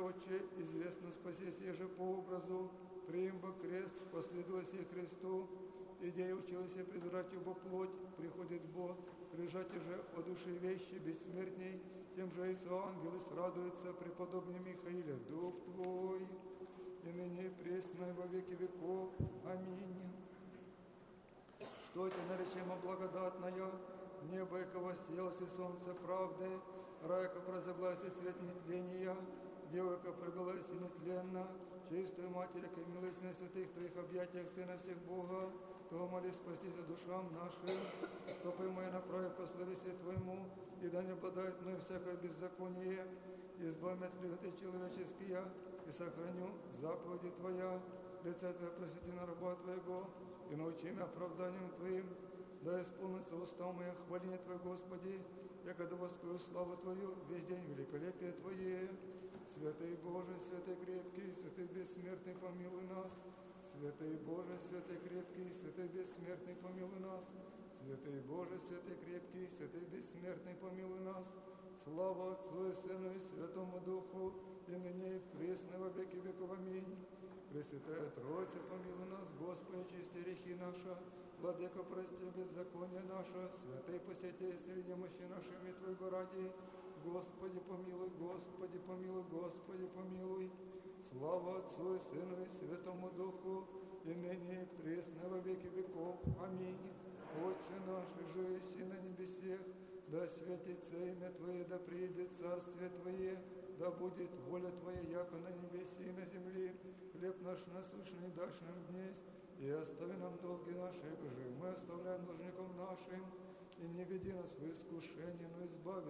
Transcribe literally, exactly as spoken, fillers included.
Отче, известно спасение же по образу, приим во крест, последуй Христу, идея училась презирать его плоть, приходит Бог, прижати же о души вещи бессмертней, тем же и ангелы срадуются, преподобный Михаиле, Дух Твой, и ныне пресно и во веки веков. Аминь. Что тебе наречемо благодатная, небо, яко воссиялось и солнце правды, рай, яко прозаглась и цвет нетления, дева, яко пробилась и нетленно, чистую Матерь, яко милость на святых Твоих объятиях, Сына всех Бога, то моли спастися душам нашим, стопы мои направи по словесе Твоему, и да не обладает мною всякое беззаконие, избави меня от клеветы человеческие, и сохраню заповеди Твоя, лице Твое просвети на раба Твоего, и научи меня оправданием Твоим, да исполнится уста моя хваление Твое, Господи, я когда воспою славу Твою, весь день великолепие Твое. Святый Боже, святый крепкий, святый бессмертный, помилуй нас. Святый Боже, святый крепкий, святый бессмертный, помилуй нас. Святый Боже, святый крепкий, святый бессмертный, помилуй нас. Слава Отцу и Сыну и Святому Духу, и ныне и присно во веки веков. Аминь. Пресвятая Троица, помилуй нас, Господи, чисти грехи наши, Владыка, прости беззаконие наше, святый посети среди мощи нашими Твоего ради. Господи, помилуй, Господи, помилуй, Господи, помилуй. Слава Отцу и Сыну и Святому Духу, и ныне и присно во веки веков. Аминь. Отче наш, жиси на небесех, да святится имя Твое, да приидет царствие Твое, да будет воля Твоя, яко на небесе и на земле. Хлеб наш насущный дашь нам днесь, и остави нам долги наши, как же мы оставляем должникам нашим, и не веди нас в искушение, но избави